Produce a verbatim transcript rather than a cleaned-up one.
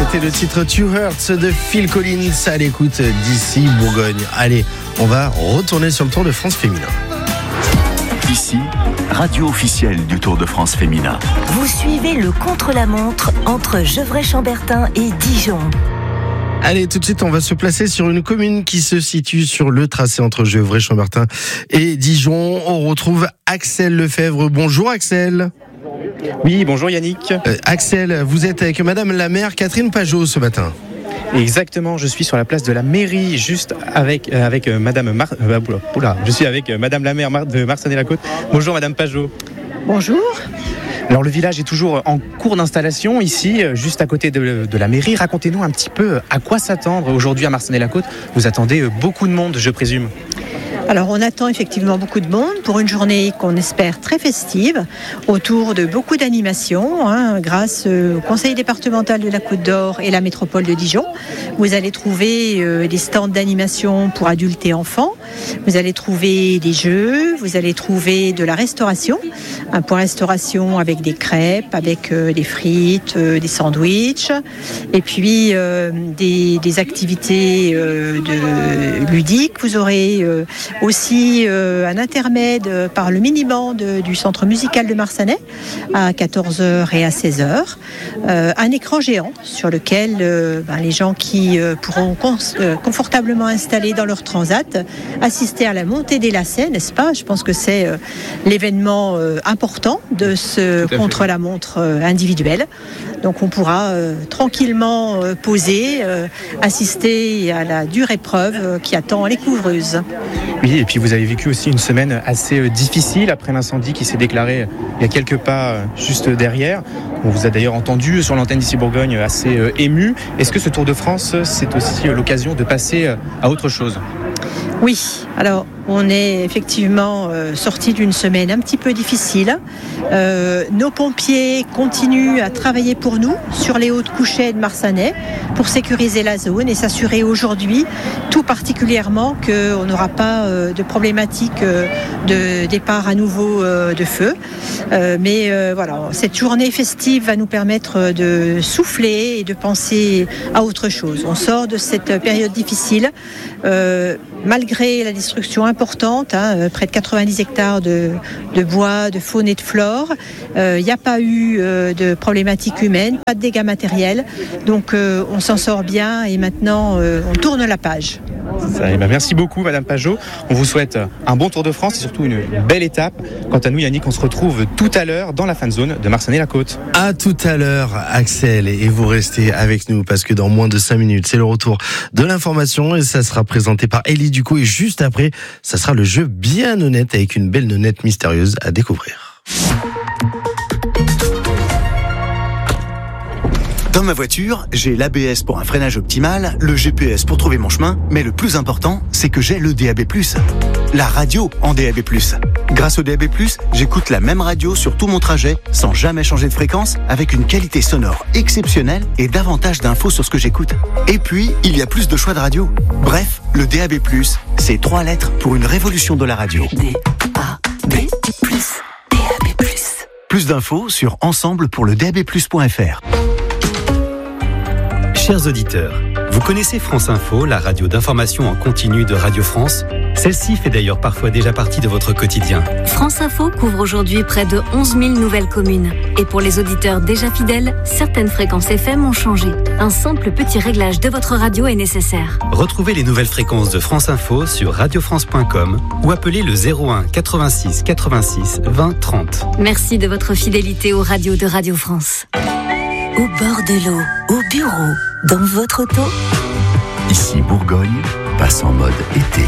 C'était le titre Two Hearts de Phil Collins à l'écoute d'ici Bourgogne. Allez, on va retourner sur le Tour de France féminin. Ici, radio officielle du Tour de France féminin. Vous suivez le contre-la-montre entre Gevrey-Chambertin et Dijon. Allez, tout de suite, on va se placer sur une commune qui se situe sur le tracé entre Gevrey-Chambertin et Dijon. On retrouve Axel Lefebvre. Bonjour Axel. Oui, bonjour Yannick. Euh, Axel, vous êtes avec Madame la maire Catherine Pajot ce matin. Exactement, je suis sur la place de la mairie, juste avec, euh, avec euh, Madame Mar... Euh, oula, je suis avec euh, Madame la maire Mar... de Marcenay-la-Côte. Bonjour Madame Pajot. Bonjour. Alors le village est toujours en cours d'installation ici, juste à côté de, de la mairie. Racontez-nous un petit peu à quoi s'attendre aujourd'hui à Marcenay-la-Côte. Vous attendez beaucoup de monde, je présume. Alors on attend effectivement beaucoup de monde pour une journée qu'on espère très festive, autour de beaucoup d'animations, hein, grâce au conseil départemental de la Côte d'Or et la métropole de Dijon. Vous allez trouver euh, des stands d'animation pour adultes et enfants, vous allez trouver des jeux, vous allez trouver de la restauration, un point restauration avec des crêpes, avec euh, des frites, euh, des sandwichs, et puis euh, des, des activités euh, de, ludiques. Vous aurez euh, aussi euh, un intermède euh, par le mini-band de, du centre musical de Marcenay à quatorze heures et à seize heures. Euh, un écran géant sur lequel euh, ben, les gens qui euh, pourront cons- euh, confortablement installer dans leur transat assister à la montée des lacets, n'est-ce pas ? Je pense que c'est euh, l'événement euh, important de ce contre-la-montre euh, individuel. Donc on pourra euh, tranquillement euh, poser, euh, assister à la dure épreuve euh, qui attend les couvreuses. Oui, et puis vous avez vécu aussi une semaine assez difficile après l'incendie qui s'est déclaré il y a quelques pas juste derrière. On vous a d'ailleurs entendu sur l'antenne d'ici Bourgogne assez ému. Est-ce que ce Tour de France, c'est aussi l'occasion de passer à autre chose ? Oui, alors on est effectivement euh, sorti d'une semaine un petit peu difficile. Euh, nos pompiers continuent à travailler pour nous sur les hauts de couchets de Marcenay pour sécuriser la zone et s'assurer aujourd'hui tout particulièrement qu'on n'aura pas euh, de problématique euh, de départ à nouveau euh, de feu. Euh, mais euh, voilà, cette journée festive va nous permettre de souffler et de penser à autre chose. On sort de cette période difficile euh, malgré la destruction importante, hein, près de quatre-vingt-dix hectares de, de bois, de faune et de flore. Il euh, n'y a pas eu euh, de problématiques humaines, pas de dégâts matériels. Donc euh, on s'en sort bien et maintenant euh, on tourne la page. Ça, eh ben merci beaucoup Madame Pajot. On vous souhaite un bon Tour de France et surtout une belle étape. Quant à nous Yannick, on se retrouve tout à l'heure dans la fan zone de Marcenay-la-Côte. À tout à l'heure Axel, et vous restez avec nous parce que dans moins de cinq minutes c'est le retour de l'information et ça sera présenté par Élie Ducot et juste après ça sera le jeu bien honnête avec une belle nonnette mystérieuse à découvrir. Dans ma voiture, j'ai l'A B S pour un freinage optimal, le G P S pour trouver mon chemin, mais le plus important, c'est que j'ai le D A B plus. La radio en D A B plus. Grâce au D A B plus, j'écoute la même radio sur tout mon trajet, sans jamais changer de fréquence, avec une qualité sonore exceptionnelle et davantage d'infos sur ce que j'écoute. Et puis, il y a plus de choix de radio. Bref, le D A B plus, c'est trois lettres pour une révolution de la radio. D A B plus, D A B plus. Plus d'infos sur ensemble pour le D A B plus point F R. Chers auditeurs, vous connaissez France Info, la radio d'information en continu de Radio France ? Celle-ci fait d'ailleurs parfois déjà partie de votre quotidien. France Info couvre aujourd'hui près de onze mille nouvelles communes. Et pour les auditeurs déjà fidèles, certaines fréquences F M ont changé. Un simple petit réglage de votre radio est nécessaire. Retrouvez les nouvelles fréquences de France Info sur radio france point com ou appelez le zéro un quatre-vingt-six quatre-vingt-six vingt trente. Merci de votre fidélité aux radios de Radio France. Au bord de l'eau, au bureau, dans votre auto. Ici Bourgogne passe en mode été.